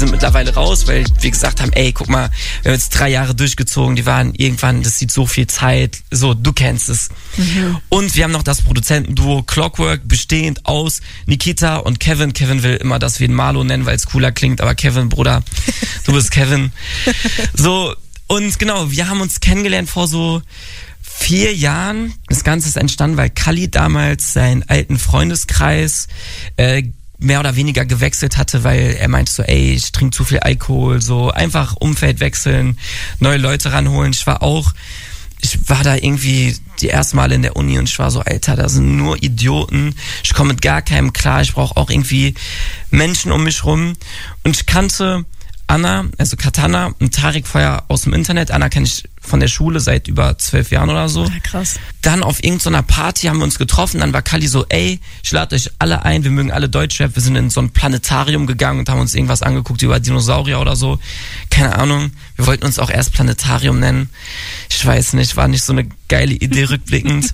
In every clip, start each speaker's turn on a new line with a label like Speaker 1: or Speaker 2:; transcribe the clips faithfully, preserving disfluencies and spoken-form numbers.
Speaker 1: sind mittlerweile raus, weil wir gesagt haben, ey, guck mal, wir haben jetzt drei Jahre durchgezogen, die waren irgendwann, das sieht so viel Zeit, so, du kennst es. Mhm. Und wir haben noch das Produzentenduo Clockwork, bestehend aus Nikita und Kevin. Kevin will immer, dass wir ihn Marlo nennen, weil es cooler klingt, aber Kevin, Bruder, du bist Kevin. So, und genau, wir haben uns kennengelernt vor so vier Jahren. Das Ganze ist entstanden, weil Kalli damals seinen alten Freundeskreis äh, mehr oder weniger gewechselt hatte, weil er meinte so, ey, ich trinke zu viel Alkohol, so einfach Umfeld wechseln, neue Leute ranholen. Ich war auch, ich war da irgendwie die ersten Male in der Uni und ich war so, Alter, da sind nur Idioten, ich komme mit gar keinem klar, ich brauche auch irgendwie Menschen um mich rum. Und ich kannte Anna, also Katana und Tarek vorher aus dem Internet. Anna kenne ich von der Schule seit über zwölf Jahren oder so.
Speaker 2: Ja, krass.
Speaker 1: Dann auf irgendeiner Party haben wir uns getroffen, dann war Kalli so, ey, ich lade euch alle ein, wir mögen alle Deutschrap. Wir sind in so ein Planetarium gegangen und haben uns irgendwas angeguckt über Dinosaurier oder so. Keine Ahnung, wir wollten uns auch erst Planetarium nennen. Ich weiß nicht, war nicht so eine geile Idee rückblickend.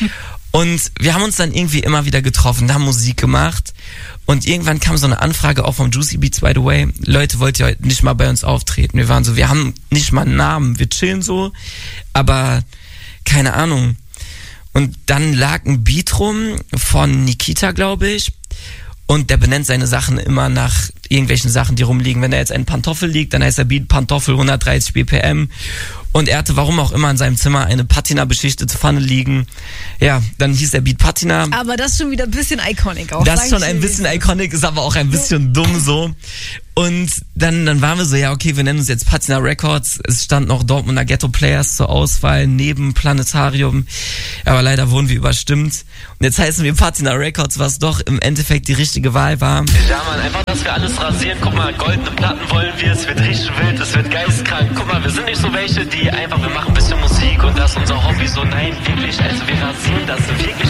Speaker 1: Und wir haben uns dann irgendwie immer wieder getroffen, haben Musik gemacht. Und irgendwann kam so eine Anfrage auch vom Juicy Beats, by the way. Leute, wollt ihr heute nicht mal bei uns auftreten? Wir waren so, wir haben nicht mal einen Namen, wir chillen so, aber keine Ahnung. Und dann lag ein Beat rum von Nikita, glaube ich. Und der benennt seine Sachen immer nach irgendwelchen Sachen, die rumliegen. Wenn da jetzt ein Pantoffel liegt, dann heißt der Beat Pantoffel hundertdreißig B P M. Und er hatte, warum auch immer, in seinem Zimmer eine Patina-beschichtete Pfanne liegen. Ja, dann hieß der Beat Patina.
Speaker 2: Aber das ist schon wieder ein bisschen iconic auch.
Speaker 1: Das ist schon ein bisschen iconic, ist aber auch ein bisschen dumm so. Und dann, dann waren wir so, ja okay, wir nennen uns jetzt Patina Records. Es stand noch Dortmunder Ghetto Players zur Auswahl neben Planetarium. Aber leider wurden wir überstimmt. Und jetzt heißen wir Patina Records, was doch im Endeffekt die richtige Wahl war.
Speaker 3: Ja man, einfach, dass wir alles rasieren. Guck mal, goldene Platten wollen wir. Es wird richtig wild, es wird geistkrank. Guck mal, wir sind nicht so welche, die einfach, wir machen ein bisschen Musik und das ist unser Hobby. So, nein, wirklich, also wir rasieren das wirklich